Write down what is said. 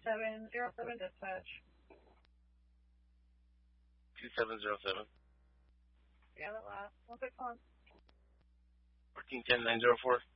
2707 dispatch. 2707. Yeah, that last. 161. 1410-904.